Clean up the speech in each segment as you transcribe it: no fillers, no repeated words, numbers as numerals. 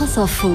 France Info.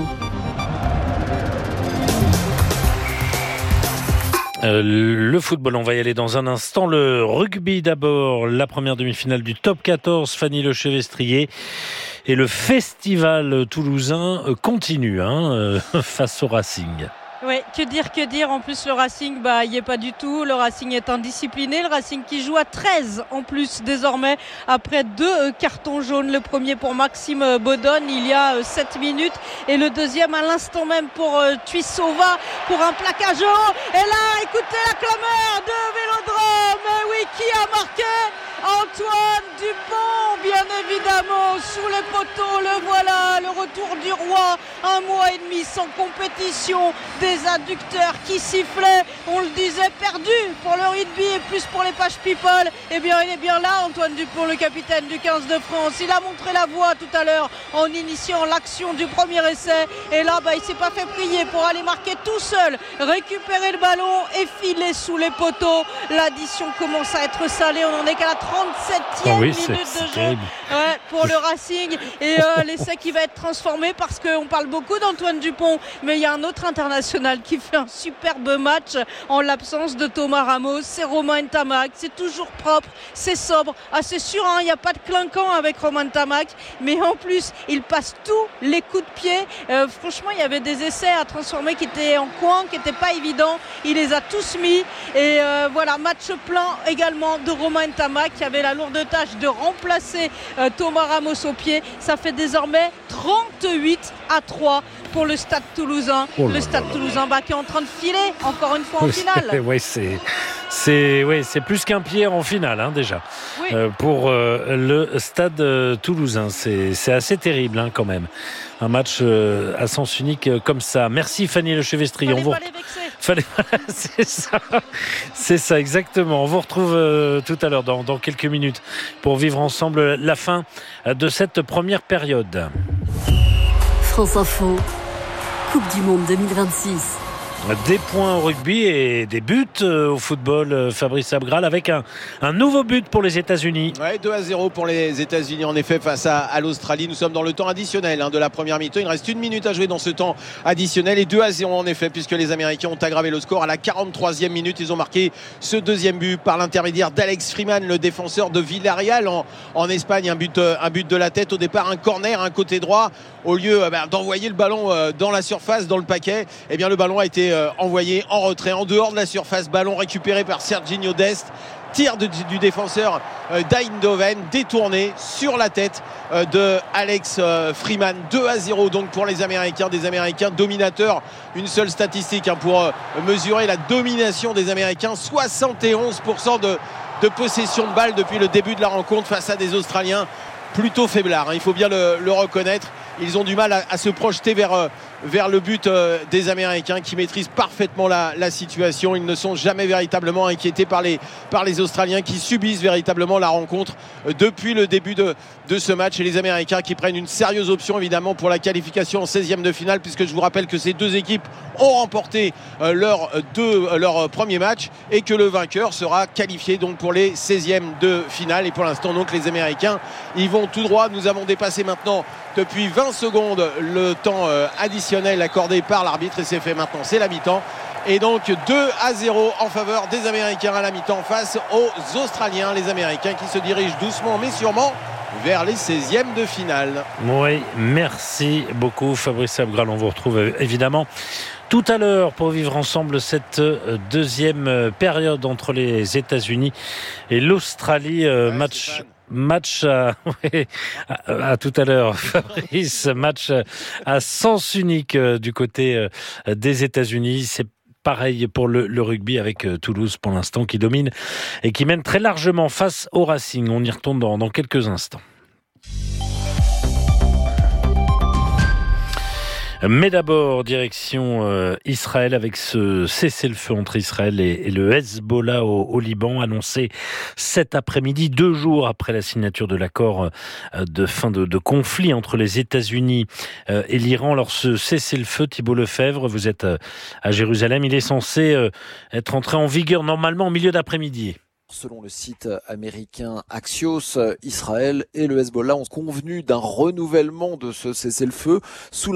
Le football, on va y aller dans un instant. Le rugby d'abord, la première demi-finale du top 14, Fanny Lechevestrier. Et le festival toulousain continue face au Racing. Oui, que dire. En plus, le Racing, il n'y est pas du tout. Le Racing est indiscipliné. Le Racing qui joue à 13 en plus désormais après 2 cartons jaunes. Le premier pour Maxime Bodon il y a 7 minutes et le deuxième à l'instant même pour Tuissova pour un plaquage haut. Et là, écoutez la clameur de Vélodrome. Mais oui, qui a marqué ? Antoine Dupont, bien évidemment, sous les poteaux, le voilà, le retour du roi, 1 mois et demi sans compétition, des adducteurs qui sifflaient, on le disait perdu pour le rugby et plus pour les pages people. Eh bien, il est bien là, Antoine Dupont, le capitaine du 15 de France. Il a montré la voie tout à l'heure en initiant l'action du premier essai. Et là, il s'est pas fait prier pour aller marquer tout seul, récupérer le ballon et filer sous les poteaux. L'addition commence à être salée, on en est qu'à la 37e minute de jeu pour le Racing et l'essai qui va être transformé parce qu'on parle beaucoup d'Antoine Dupont, mais il y a un autre international qui fait un superbe match en l'absence de Thomas Ramos, c'est Romain Ntamak. C'est toujours propre, c'est sobre, c'est sûr, il n'y a pas de clinquant avec Romain Ntamak, mais en plus il passe tous les coups de pied. Franchement, il y avait des essais à transformer qui étaient en coin, qui n'étaient pas évidents, il les a tous mis et voilà, match plein également de Romain Ntamak qui avait la lourde tâche de remplacer Thomas Ramos au pied. Ça fait désormais 38-3 pour le Stade Toulousain. Le Stade Toulousain qui est en train de filer encore une fois en finale. Oui, c'est plus qu'un pied en finale déjà. Oui. Pour le Stade Toulousain. C'est assez terrible quand même. Un match à sens unique comme ça. Merci Fanny Lechevestrier. C'est ça exactement. On vous retrouve tout à l'heure dans quelques minutes pour vivre ensemble la fin de cette première période. France Info, Coupe du Monde 2026. Des points au rugby et des buts au football, Fabrice Abgral, avec un nouveau but pour les États-Unis. Ouais, 2-0 pour les États-Unis, en effet, face à l'Australie. Nous sommes dans le temps additionnel de la première mi-temps. Il reste 1 minute à jouer dans ce temps additionnel et 2-0 en effet, puisque les Américains ont aggravé le score à la 43e minute. Ils ont marqué ce deuxième but par l'intermédiaire d'Alex Freeman, le défenseur de Villarreal en Espagne. Un but de la tête au départ, un corner, un côté droit. Au lieu d'envoyer le ballon dans la surface, dans le paquet, eh bien le ballon a été envoyé en retrait, en dehors de la surface. Ballon récupéré par Serginho Dest. Tir du défenseur d'Eindhoven, détourné sur la tête de Alex Freeman. 2-0 donc pour les Américains, des Américains dominateurs. Une seule statistique pour mesurer la domination des Américains. 71% de possession de balle depuis le début de la rencontre face à des Australiens plutôt faiblards. Il faut bien le reconnaître. Ils ont du mal à se projeter vers le but des Américains qui maîtrisent parfaitement la situation. Ils ne sont jamais véritablement inquiétés par les Australiens qui subissent véritablement la rencontre depuis le début de ce match. Et les Américains qui prennent une sérieuse option évidemment pour la qualification en 16e de finale, puisque je vous rappelle que ces deux équipes ont remporté leur premier match et que le vainqueur sera qualifié donc pour les 16e de finale. Et pour l'instant donc les Américains ils vont tout droit. Nous avons dépassé maintenant depuis 20 secondes le temps additionnel accordé par l'arbitre et c'est fait maintenant, c'est la mi-temps. Et donc 2-0 en faveur des Américains à la mi-temps face aux Australiens. Les Américains qui se dirigent doucement mais sûrement vers les 16e de finale. Oui, merci beaucoup Fabrice Abgral. On vous retrouve évidemment tout à l'heure pour vivre ensemble cette deuxième période entre les États-Unis et l'Australie. Match à tout à l'heure, Fabrice. Match à sens unique du côté des États-Unis. C'est pareil pour le rugby avec Toulouse pour l'instant qui domine et qui mène très largement face au Racing. On y retourne dans quelques instants. Mais d'abord, direction Israël avec ce cessez-le-feu entre Israël et le Hezbollah au Liban, annoncé cet après-midi, 2 jours après la signature de l'accord de fin de conflit entre les États-Unis et l'Iran. Alors ce cessez-le-feu, Thibault Lefebvre, vous êtes à Jérusalem, il est censé être entré en vigueur normalement au milieu d'après-midi. Selon le site américain Axios, Israël et le Hezbollah ont convenu d'un renouvellement de ce cessez-le-feu sous